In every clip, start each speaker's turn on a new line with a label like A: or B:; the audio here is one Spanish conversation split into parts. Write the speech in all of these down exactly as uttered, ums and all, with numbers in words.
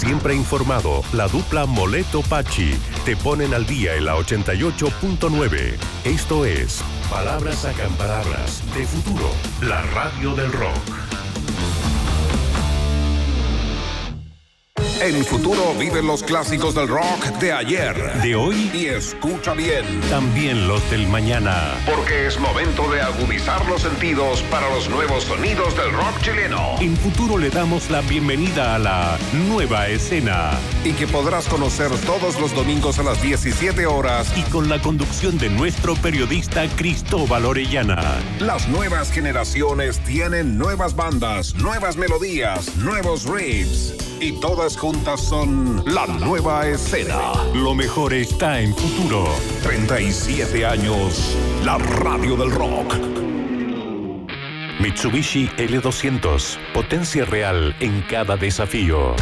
A: Siempre informado, la dupla Moleto Pachi te ponen al día en la ochenta y ocho punto nueve. Esto es Palabras Acamparadas de Futuro, la radio del rock.
B: En Futuro viven los clásicos del rock de ayer,
A: de hoy
B: y escucha bien,
A: también los del mañana.
B: Porque es momento de agudizar los sentidos para los nuevos sonidos del rock chileno.
A: En Futuro le damos la bienvenida a la nueva escena.
B: Y que podrás conocer todos los domingos a las diecisiete horas.
A: Y con la conducción de nuestro periodista Cristóbal Orellana.
B: Las nuevas generaciones tienen nuevas bandas, nuevas melodías, nuevos riffs. Y todas juntas son la nueva escena.
A: Lo mejor está en Futuro.
B: treinta y siete años, la radio del rock.
A: Mitsubishi L doscientos, potencia real en cada desafío.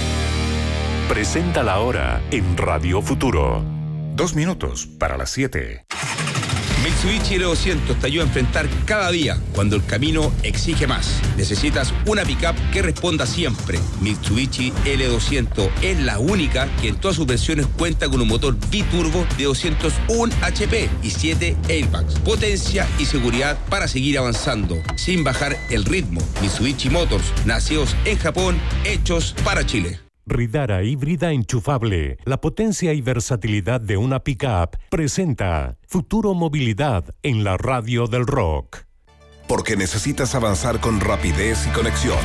A: Presenta la hora en Radio Futuro.
B: Dos minutos para las siete.
C: Mitsubishi L doscientos te ayuda a enfrentar cada día cuando el camino exige más. Necesitas una pickup que responda siempre. Mitsubishi L doscientos es la única que en todas sus versiones cuenta con un motor biturbo de doscientos uno H P y siete airbags. Potencia y seguridad para seguir avanzando sin bajar el ritmo. Mitsubishi Motors, nacidos en Japón, hechos para Chile.
A: Ridara híbrida enchufable, la potencia y versatilidad de una pickup, presenta Futuro Movilidad en la radio del rock.
B: Porque necesitas avanzar con rapidez y conexión.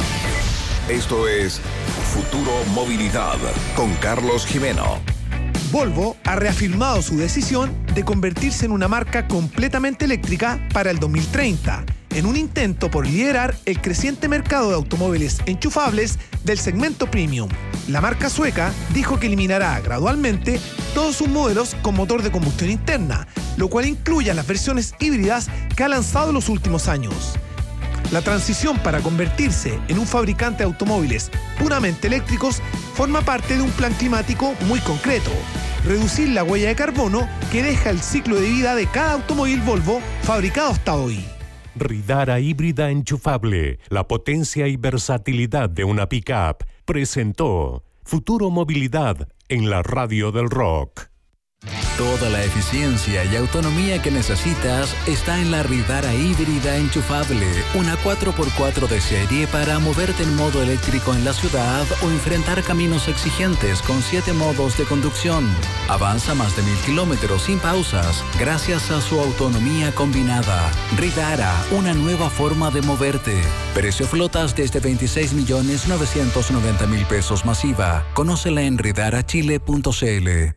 B: Esto es Futuro Movilidad con Carlos Jimeno.
D: Volvo ha reafirmado su decisión de convertirse en una marca completamente eléctrica para el dos mil treinta, en un intento por liderar el creciente mercado de automóviles enchufables del segmento premium. La marca sueca dijo que eliminará gradualmente todos sus modelos con motor de combustión interna, lo cual incluye las versiones híbridas que ha lanzado en los últimos años. La transición para convertirse en un fabricante de automóviles puramente eléctricos forma parte de un plan climático muy concreto: reducir la huella de carbono que deja el ciclo de vida de cada automóvil Volvo fabricado hasta hoy.
A: Ridara híbrida enchufable, la potencia y versatilidad de una pickup, presentó Futuro Movilidad en la radio del rock.
E: Toda la eficiencia y autonomía que necesitas está en la Ridara híbrida enchufable, una cuatro por cuatro de serie para moverte en modo eléctrico en la ciudad o enfrentar caminos exigentes con siete modos de conducción. Avanza más de mil kilómetros sin pausas gracias a su autonomía combinada. Ridara, una nueva forma de moverte. Precio flotas desde veintiséis millones novecientos noventa mil pesos masiva. Conócela en ridara chile punto c l.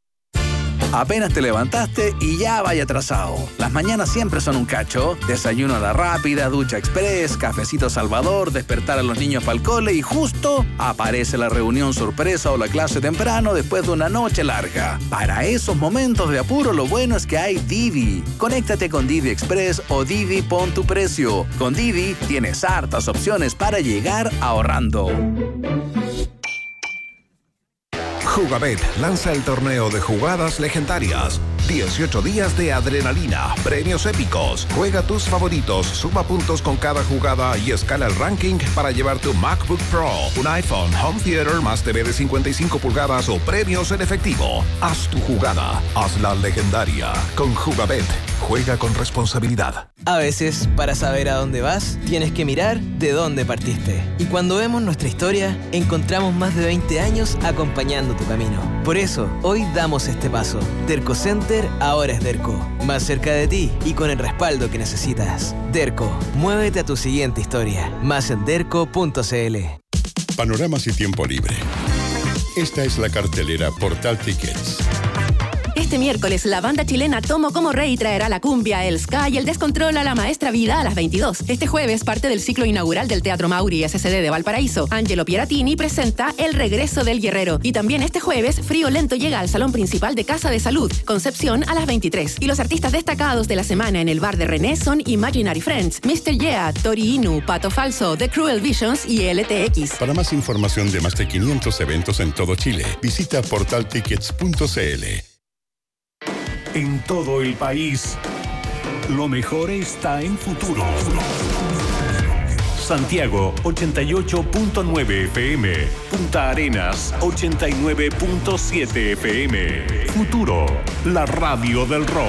F: Apenas te levantaste y ya vaya atrasado. Las mañanas siempre son un cacho. Desayuno a la rápida, ducha express, cafecito Salvador, despertar a los niños para el cole y justo aparece la reunión sorpresa o la clase temprano después de una noche larga. Para esos momentos de apuro, lo bueno es que hay Didi. Conéctate con Didi Express o Didi Pon tu Precio. Con Didi tienes hartas opciones para llegar ahorrando.
B: Jugabet lanza el torneo de jugadas legendarias. dieciocho días de adrenalina, premios épicos. Juega tus favoritos, suma puntos con cada jugada y escala el ranking para llevarte un MacBook Pro, un iPhone, Home Theater más T V de cincuenta y cinco pulgadas o premios en efectivo. Haz tu jugada, hazla legendaria. Con Jugabet, juega con responsabilidad.
G: A veces, para saber a dónde vas, tienes que mirar de dónde partiste. Y cuando vemos nuestra historia, encontramos más de veinte años acompañando tu camino. Por eso, hoy damos este paso. Derco Center ahora es Derco. Más cerca de ti y con el respaldo que necesitas. Derco, muévete a tu siguiente historia. Más en derco punto c l.
H: Panoramas y tiempo libre. Esta es la cartelera Portal Tickets.
I: Este miércoles, la banda chilena Tomo Como Rey traerá la cumbia, el ska y el descontrol a la Maestra Vida a las veintidós. Este jueves, parte del ciclo inaugural del Teatro Mauri S C D de Valparaíso. Angelo Pieratini presenta El Regreso del Guerrero. Y también este jueves, Frío Lento llega al salón principal de Casa de Salud, Concepción, a las veintitrés. Y los artistas destacados de la semana en el bar de René son Imaginary Friends, mister Yeah, Tori Inu, Pato Falso, The Cruel Visions y L T X.
H: Para más información de más de quinientos eventos en todo Chile, visita portal tickets punto c l.
A: En todo el país, lo mejor está en Futuro. Santiago ochenta y ocho punto nueve F M, Punta Arenas ochenta y nueve punto siete F M. Futuro, la radio del rock.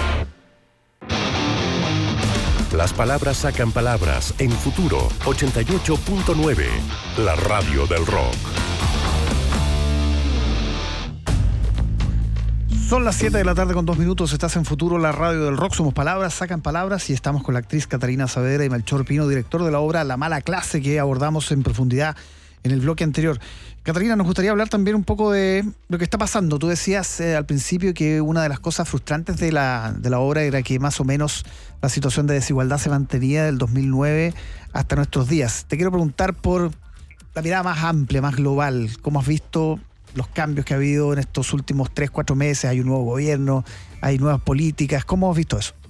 A: Las palabras sacan palabras en Futuro ochenta y ocho punto nueve, la radio del rock.
D: Son las siete de la tarde con dos minutos, estás en Futuro, la radio del rock. Somos palabras, sacan palabras, y estamos con la actriz Catarina Saavedra y Melchor Pino, director de la obra La Mala Clase, que abordamos en profundidad en el bloque anterior. Catarina, nos gustaría hablar también un poco de lo que está pasando. Tú decías eh, al principio que una de las cosas frustrantes de la, de la obra era que más o menos la situación de desigualdad se mantenía del dos mil nueve hasta nuestros días. Te quiero preguntar por la mirada más amplia, más global. ¿Cómo has visto los cambios que ha habido en estos últimos tres, cuatro meses? Hay un nuevo gobierno, hay nuevas políticas. ¿Cómo has visto eso?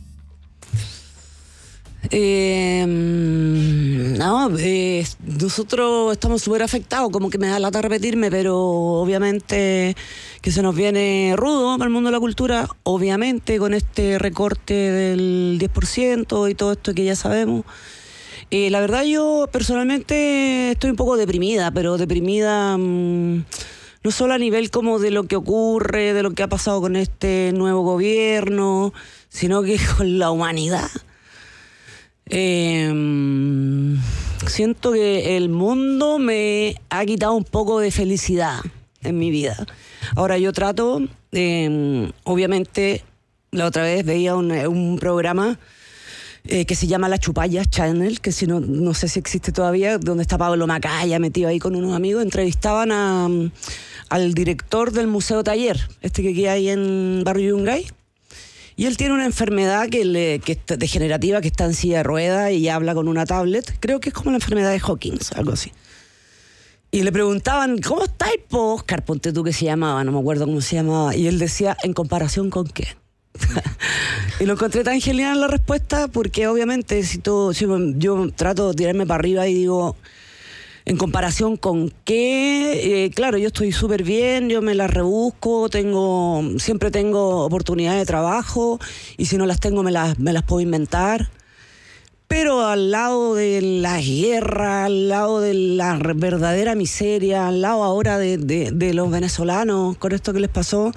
J: Eh, no, eh, nosotros estamos súper afectados, como que me da lata repetirme, pero obviamente que se nos viene rudo para el mundo de la cultura, obviamente con este recorte del diez por ciento y todo esto que ya sabemos. Eh, la verdad, yo personalmente estoy un poco deprimida, pero deprimida mmm, no solo a nivel como de lo que ocurre, de lo que ha pasado con este nuevo gobierno, sino que con la humanidad. Eh, siento que el mundo me ha quitado un poco de felicidad en mi vida. Ahora yo trato, eh, obviamente, la otra vez veía un, un programa eh, que se llama La Chupalla Channel, que si no, no sé si existe todavía, donde está Pablo Macaya metido ahí con unos amigos. Entrevistaban a, al director del Museo Taller, este que queda ahí en Barrio Yungay. Y él tiene una enfermedad que, le, que es degenerativa, que está en silla de ruedas y habla con una tablet. Creo que es como la enfermedad de Hawking, algo así. Y le preguntaban, ¿cómo estáis, po, Oscar? Ponte tú, que se llamaba, no me acuerdo cómo se llamaba. Y él decía, ¿en comparación con qué? Y lo encontré tan genial la respuesta, porque obviamente si tú, si yo trato de tirarme para arriba y digo, ¿en comparación con qué? Eh, claro, yo estoy súper bien, yo me las rebusco, tengo, siempre tengo oportunidades de trabajo, y si no las tengo me las, me las puedo inventar. Pero al lado de la guerra, al lado de la verdadera miseria, al lado ahora de, de, de los venezolanos, con esto que les pasó,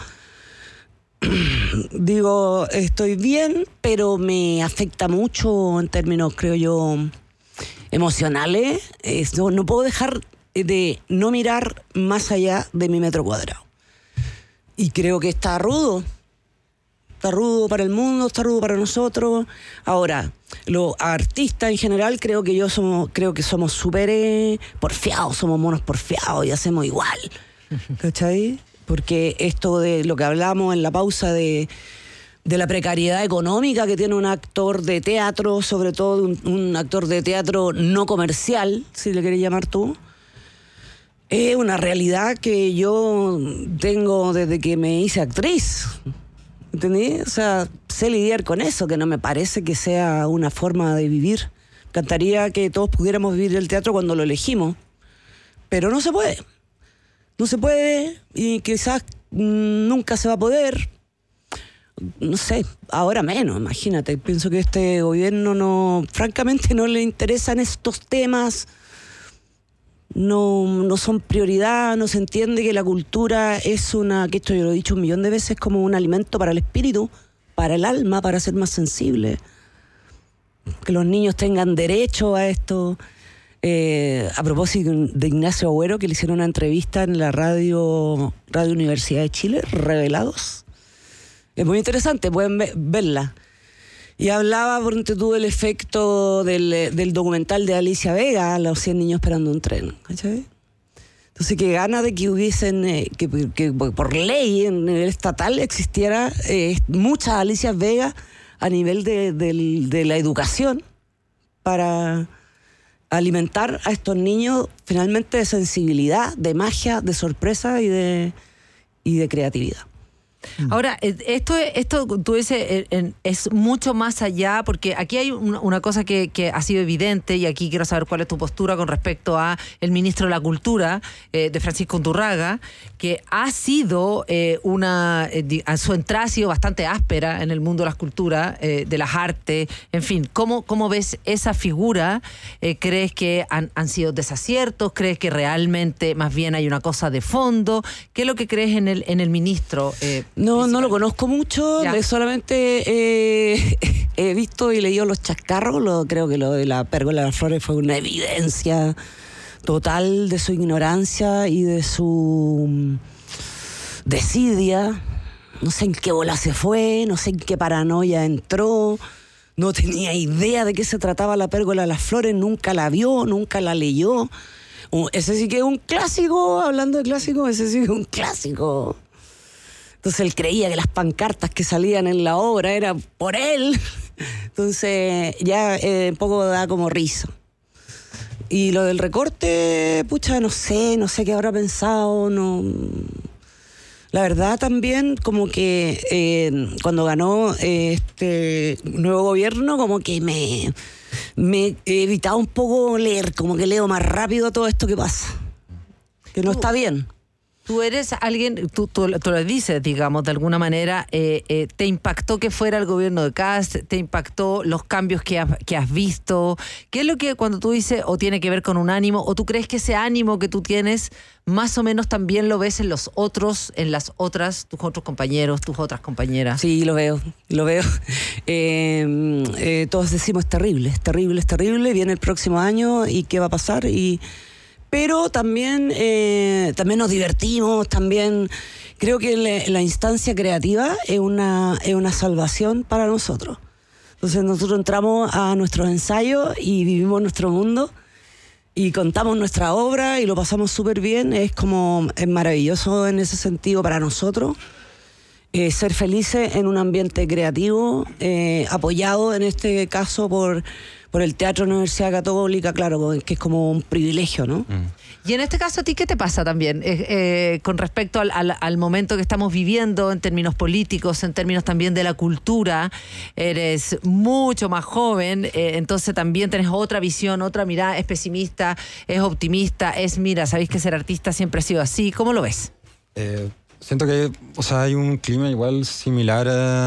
J: digo, estoy bien, pero me afecta mucho en términos, creo yo, emocionales. Eh, no, no puedo dejar de no mirar más allá de mi metro cuadrado. Y creo que está rudo. Está rudo para el mundo, está rudo para nosotros. Ahora, los artistas en general creo que yo somos, creo que somos súper eh, porfiados, somos monos porfiados y hacemos igual. ¿Cachai? Porque esto de lo que hablamos en la pausa de de la precariedad económica que tiene un actor de teatro, sobre todo un, un actor de teatro no comercial, si le querés llamar tú, es una realidad que yo tengo desde que me hice actriz, ¿entendí? O sea, sé lidiar con eso, que no me parece que sea una forma de vivir. Me encantaría que todos pudiéramos vivir el teatro cuando lo elegimos, pero no se puede. No se puede, y quizás mmm, nunca se va a poder. No sé, ahora menos, imagínate. Pienso que este gobierno no, francamente no le interesan estos temas, no, no son prioridad, no se entiende que la cultura es una, que esto yo lo he dicho un millón de veces, como un alimento para el espíritu, para el alma, para ser más sensible. Que los niños tengan derecho a esto. Eh, a propósito de Ignacio Agüero, que le hicieron una entrevista en la radio, Radio Universidad de Chile, Revelados. Es muy interesante, pueden ve- verla. Y hablaba, por ejemplo, tú, del efecto del, del documental de Alicia Vega, Los cien niños esperando un tren. ¿Cachai? Entonces, que gana de que hubiesen, eh, que, que por ley en nivel estatal existiera eh, muchas Alicias Vega a nivel de, de, de la educación para alimentar a estos niños finalmente de sensibilidad, de magia, de sorpresa y de, y de creatividad.
K: Ahora, esto, esto tú dices, es mucho más allá, porque aquí hay una cosa que, que ha sido evidente, y aquí quiero saber cuál es tu postura con respecto a el ministro de la Cultura, eh, de Francisco Undurraga, que ha sido eh, una, eh, su entrada ha sido bastante áspera en el mundo de las culturas, eh, de las artes, en fin. ¿Cómo, cómo ves esa figura? Eh, ¿Crees que han, han sido desaciertos? ¿Crees que realmente más bien hay una cosa de fondo? ¿Qué es lo que crees en el, en el ministro? Eh,
J: No, no lo conozco mucho, ya. solamente eh, he visto y leído los chascarros, lo, creo que lo de la Pérgola de las Flores fue una evidencia total de su ignorancia y de su desidia. No sé en qué bola se fue, no sé en qué paranoia entró, no tenía idea de qué se trataba la Pérgola de las Flores, nunca la vio, nunca la leyó. Ese sí que es un clásico, hablando de clásicos, ese sí que es un clásico. Entonces él creía que las pancartas que salían en la obra eran por él. Entonces ya eh, un poco da como risa. Y lo del recorte, pucha, no sé, no sé qué habrá pensado. No. La verdad también como que eh, cuando ganó eh, este nuevo gobierno, como que me, me he evitado un poco leer, como que leo más rápido todo esto que pasa. Que no está bien.
K: Tú eres alguien, tú, tú, tú lo dices, digamos, de alguna manera, eh, eh, ¿te impactó que fuera el gobierno de Kast? ¿Te impactó los cambios que has, que has visto? ¿Qué es lo que cuando tú dices, o tiene que ver con un ánimo, o tú crees que ese ánimo que tú tienes, más o menos también lo ves en los otros, en las otras, tus otros compañeros, tus otras compañeras?
J: Sí, lo veo, lo veo. Eh, eh, todos decimos, es terrible, es terrible, es terrible, viene el próximo año, ¿y qué va a pasar? Y... Pero también, eh, también nos divertimos, también creo que la, la instancia creativa es una, es una salvación para nosotros. Entonces nosotros entramos a nuestros ensayos y vivimos nuestro mundo y contamos nuestra obra y lo pasamos súper bien. Es como, es maravilloso en ese sentido para nosotros. Eh, ser felices en un ambiente creativo, eh, apoyado en este caso por... por el Teatro Universidad Católica, claro, que es como un privilegio, ¿no?
K: Mm. Y en este caso, ¿a ti qué te pasa también? Eh, eh, con respecto al, al, al momento que estamos viviendo en términos políticos, en términos también de la cultura, eres mucho más joven, eh, entonces también tenés otra visión, otra mirada, es pesimista, es optimista, es, mira, sabéis que ser artista siempre ha sido así, ¿cómo lo ves?
L: Eh, siento que, o sea, hay un clima igual similar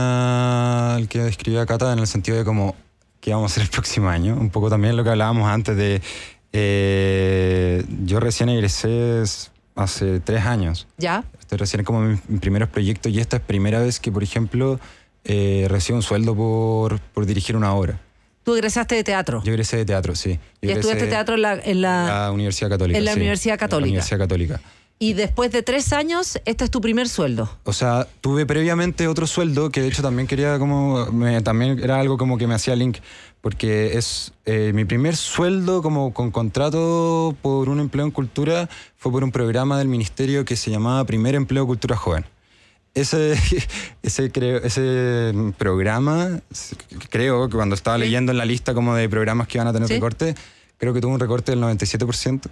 L: al que describía Cata, en el sentido de como que vamos a hacer el próximo año. Un poco también lo que hablábamos antes de... Eh, yo recién egresé hace tres años.
K: ¿Ya?
L: Estoy recién como en mis primeros proyectos y esta es primera vez que, por ejemplo, eh, recibo un sueldo por, por dirigir una obra.
K: ¿Tú egresaste de teatro?
L: Yo egresé de teatro, sí. Yo
K: ¿Y estudiaste teatro en la, en la...
L: la Universidad Católica?
K: En la
L: sí,
K: Universidad Católica.
L: En la Universidad Católica.
K: Y después de tres años, este es tu primer sueldo.
L: O sea, tuve previamente otro sueldo que de hecho también quería como... Me, también era algo como que me hacía link, porque es eh, mi primer sueldo como con contrato por un empleo en cultura fue por un programa del ministerio que se llamaba Primer Empleo Cultura Joven. Ese, ese, creo, ese programa, creo que cuando estaba leyendo en la lista como de programas que iban a tener ¿sí? recorte, creo que tuvo un recorte del noventa y siete por ciento.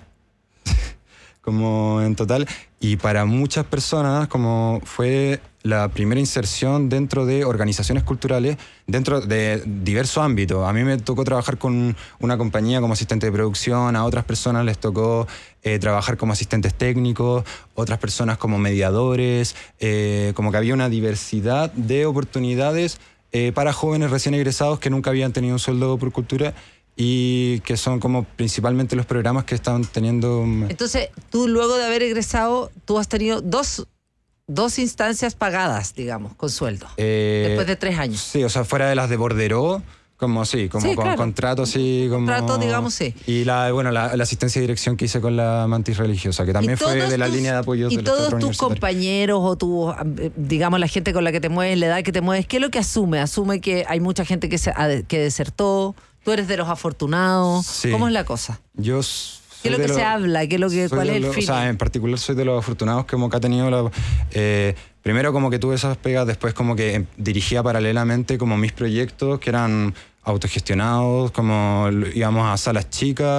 L: Como en total, y para muchas personas como fue la primera inserción dentro de organizaciones culturales, dentro de diversos ámbitos. A mí me tocó trabajar con una compañía como asistente de producción, a otras personas les tocó eh, trabajar como asistentes técnicos, otras personas como mediadores, eh, como que había una diversidad de oportunidades eh, para jóvenes recién egresados que nunca habían tenido un sueldo por cultura, y que son como principalmente los programas que están teniendo...
K: Entonces, tú luego de haber egresado, tú has tenido dos, dos instancias pagadas, digamos, con sueldo, eh, después de tres años.
L: Sí, o sea, fuera de las de Borderó, como sí, como
K: sí,
L: con
K: claro.
L: contrato, sí, como...
K: Contrato, digamos, sí.
L: Y la, bueno, la, la asistencia de dirección que hice con la Mantis Religiosa, que también fue de la
K: tus,
L: línea de apoyo
K: y
L: del
K: todos
L: teatro
K: tus compañeros o tu, digamos, la gente con la que te mueves, la edad que te mueves, ¿qué es lo que asume? Asume que hay mucha gente que, se, que desertó. ¿Tú eres de los afortunados?
L: Sí.
K: ¿Cómo es la cosa?
L: Yo
K: ¿Qué es lo que lo, se habla? ¿Qué es lo que, ¿Cuál es el
L: lo,
K: fin?
L: O sea, en particular soy de los afortunados que como que ha tenido la, eh, primero como que tuve esas pegas, después como que dirigía paralelamente como mis proyectos que eran autogestionados, como íbamos a salas chicas,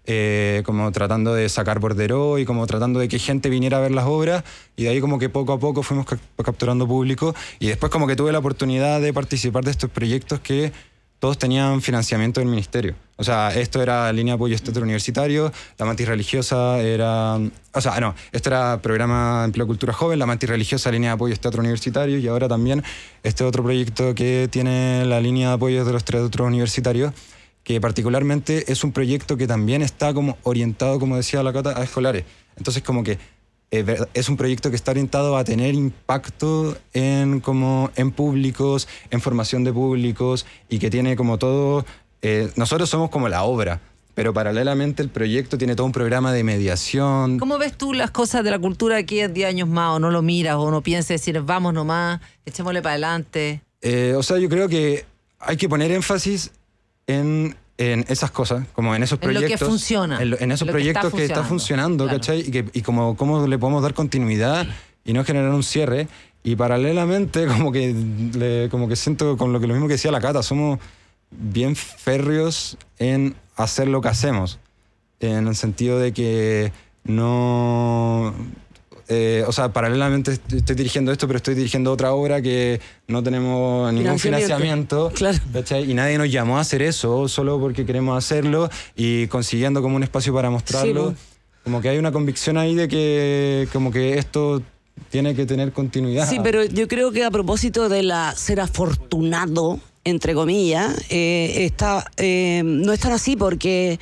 L: eh, como tratando de sacar borderó y como tratando de que gente viniera a ver las obras, y de ahí como que poco a poco fuimos ca- capturando público, y después como que tuve la oportunidad de participar de estos proyectos que todos tenían financiamiento del ministerio. O sea, esto era línea de apoyo estatal universitario, la mantis religiosa era... O sea, no, esto era programa de empleo cultura joven, la mantis religiosa, línea de apoyo teatro universitario, y ahora también este otro proyecto que tiene la línea de apoyo de los teatros universitarios, que particularmente es un proyecto que también está como orientado, como decía la Cata, a escolares. Entonces como que es un proyecto que está orientado a tener impacto en, como, en públicos, en formación de públicos, y que tiene como todo... Eh, nosotros somos como la obra, pero paralelamente el proyecto tiene todo un programa de mediación.
K: ¿Cómo ves tú las cosas de la cultura de aquí en diez años más? ¿O no lo miras o no piensas decir vamos nomás, echémosle para adelante?
L: Eh, o sea, yo creo que hay que poner énfasis en... en esas cosas, como en esos
K: en
L: proyectos.
K: En lo que funciona.
L: En, en esos
K: lo
L: proyectos que está funcionando,
K: claro.
L: ¿cachai? Y, que, y como cómo le podemos dar continuidad y no generar un cierre. Y paralelamente, como que, le, como que siento con lo, que, lo mismo que decía la Cata, somos bien férreos en hacer lo que hacemos. En el sentido de que no... Eh, o sea, paralelamente estoy dirigiendo esto, pero estoy dirigiendo otra obra que no tenemos ningún financiamiento,
J: claro.
L: ¿cachai? Y nadie nos llamó a hacer eso solo porque queremos hacerlo y consiguiendo como un espacio para mostrarlo. Sí, como que hay una convicción ahí de que como que esto tiene que tener continuidad.
J: Sí, pero yo creo que a propósito de la ser afortunado, entre comillas, eh, está, eh, no es tan así porque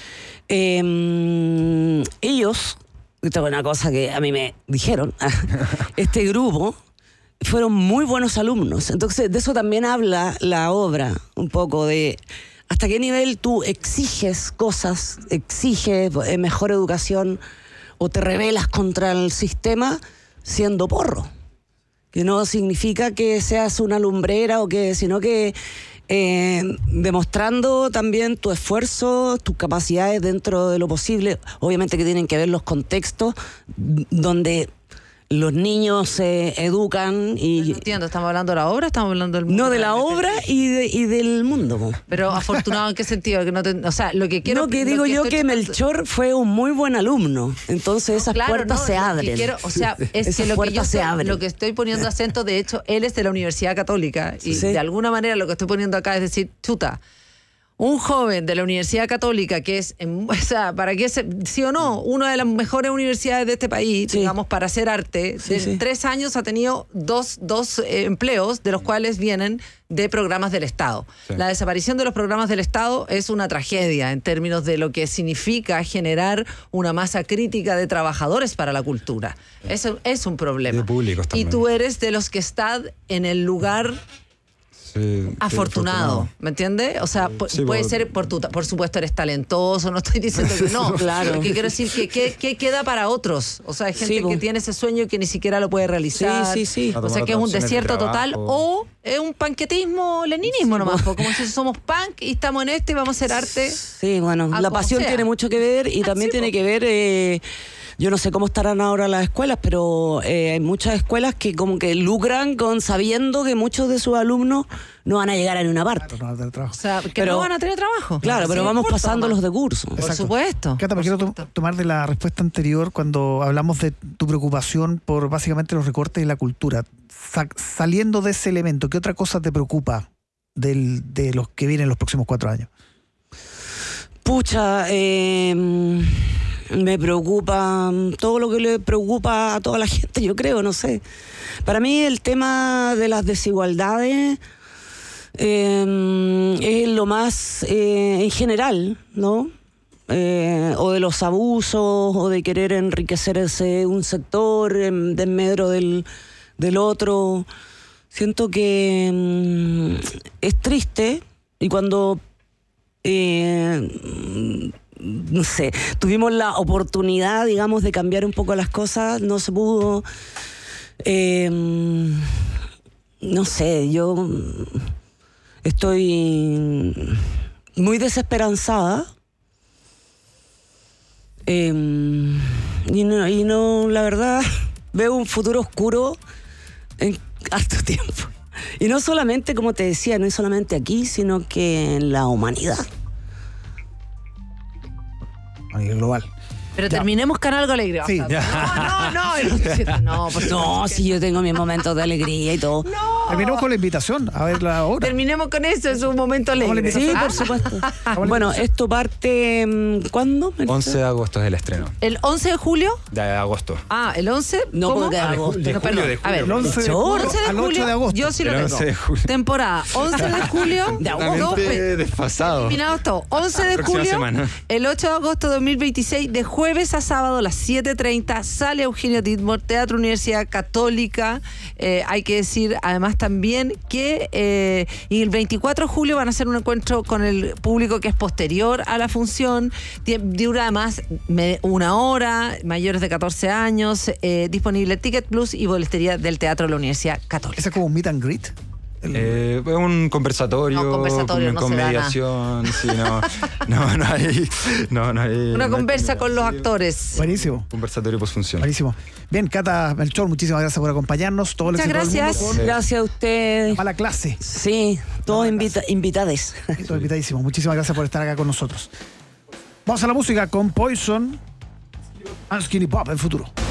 J: eh, ellos... Esta es una cosa que a mí me dijeron. Este grupo fueron muy buenos alumnos. Entonces, de eso también habla la obra, un poco de hasta qué nivel tú exiges cosas, exiges mejor educación o te rebelas contra el sistema siendo porro. Que no significa que seas una lumbrera o que, sino que Eh, demostrando también tu esfuerzo, tus capacidades dentro de lo posible. Obviamente que tienen que ver los contextos donde los niños se educan y...
K: No entiendo, ¿estamos hablando de la obra o estamos hablando del mundo?
J: No, de la obra y, de, y del mundo. Po.
K: Pero afortunado, ¿en qué sentido? Que no te, o sea, lo que quiero...
J: No, que digo
K: que
J: yo que
K: tratando...
J: Melchor fue un muy buen alumno. Entonces
K: no,
J: esas
K: claro,
J: puertas
K: no,
J: se
K: lo
J: abren.
K: Que quiero, o sea, es
J: esas
K: que lo
J: puertas
K: que yo
J: se
K: estoy,
J: abren.
K: lo que estoy poniendo acento, de hecho, él es de la Universidad Católica y
J: sí.
K: de alguna manera lo que estoy poniendo acá es decir, chuta, un joven de la Universidad Católica que es, o sea, para que se, sí o no, una de las mejores universidades de este país, sí. digamos, para hacer arte,
J: sí,
K: en
J: sí.
K: tres años ha tenido dos, dos eh, empleos, de los cuales vienen de programas del Estado. Sí. La desaparición de los programas del Estado es una tragedia en términos de lo que significa generar una masa crítica de trabajadores para la cultura. Eso es un problema.
L: De públicos también.
K: Y tú eres de los que están en el lugar...
L: Sí,
K: afortunado,
L: sí,
K: ¿me entiendes? O sea,
L: sí,
K: puede
L: por...
K: ser, por, tu, por supuesto eres talentoso, no estoy diciendo que no.
J: Claro.
K: Lo que quiero decir que, que, que queda para otros. O sea, hay gente sí, que tiene ese sueño y que ni siquiera lo puede realizar.
J: Sí, sí, sí.
K: O sea, que es un desierto de total o es un panquetismo, leninismo sí, nomás. Pues. Como si somos punk y estamos en este y vamos a hacer arte.
J: Sí, bueno, la pasión sea. tiene mucho que ver y también sí, tiene pues. que ver... Eh, Yo no sé cómo estarán ahora las escuelas, pero eh, hay muchas escuelas que como que lucran con sabiendo que muchos de sus alumnos no van a llegar a ninguna parte.
D: Claro, no van a tener trabajo.
K: O sea, que
J: pero,
K: no van a tener trabajo.
J: Claro, sí, pero vamos
K: curso,
J: pasando
K: mamá.
J: los de curso.
K: Por supuesto.
D: Cata, me quiero to- tomar de la respuesta anterior cuando hablamos de tu preocupación por básicamente los recortes de la cultura. Sa- saliendo de ese elemento, ¿qué otra cosa te preocupa del, de los que vienen los próximos cuatro años?
J: Pucha, eh... me preocupa todo lo que le preocupa a toda la gente, yo creo, no sé. Para mí el tema de las desigualdades eh, es lo más eh, en general, ¿no? Eh, o de los abusos, o de querer enriquecerse un sector en desmedro del, del otro. Siento que mm, es triste y cuando... Eh, no sé, tuvimos la oportunidad, digamos, de cambiar un poco las cosas, no se pudo. Eh, no sé, yo estoy muy desesperanzada. Eh, y, no, y no, la verdad, veo un futuro oscuro en harto tiempo. Y no solamente, como te decía, no es solamente aquí, sino que en la humanidad.
M: a nivel global.
K: Pero
M: Ya.
K: terminemos con algo alegre.
M: Sí.
K: No, no, no. No, por
J: No,
K: supuesto
J: si yo tengo mis momentos de alegría y todo.
M: Terminemos con la invitación a ver la obra.
K: Terminemos con eso, es un momento alegre.
J: Sí,
K: Ah.
J: por supuesto. Bueno, esto parte. mm, ¿Cuándo?
L: once de agosto es el estreno.
K: ¿El once de julio?
L: De agosto.
K: Ah, ¿el once?
J: No,
K: ¿Cómo?
J: porque
K: Ah,
J: agosto.
L: de
K: no,
L: julio,
K: perdón.
L: de
K: A ver,
M: El once de julio
K: once de
M: al
K: julio,
M: ocho de agosto.
K: yo sí lo
L: El
K: tengo.
L: once de julio.
K: Temporada, once de julio.
J: De agosto.
K: dos
L: Totalmente
K: pe-
L: desfasado.
K: Eliminados todos. once de
L: Próxima
K: julio,
L: semana.
K: el ocho de agosto de dos mil veintiséis, de jueves a sábado a las siete treinta, sale Eugenio Ditmore, Teatro Universidad Católica. Eh, hay que decir además también que eh, y el veinticuatro de julio van a hacer un encuentro con el público que es posterior a la función. Tie- Dura además me- una hora, mayores de catorce años, eh, disponible Ticket Plus y boletería del Teatro de la Universidad Católica.
M: ¿Ese es como un meet and greet?
L: Eh, es un conversatorio,
K: No, conversatorio,
L: con,
K: no
L: con
K: se da nada.
L: mediación, sí, no, no, no hay, no, no hay.
K: Una
L: no hay
K: conversa con los
L: sí,
K: actores.
M: Buenísimo.
L: Conversatorio posfunción.
M: Buenísimo. Bien, Cata Melchor, muchísimas gracias por acompañarnos. Todo el
K: Muchas
M: éxito del
K: gracias.
M: mundo
J: Gracias a
M: con
J: ustedes.
M: Mala Clase.
J: Sí, todos invita invitades.
M: Todo invitadísimo. Muchísimas gracias por estar acá con nosotros. Vamos a la música con Poison and Skinny Pop, el futuro.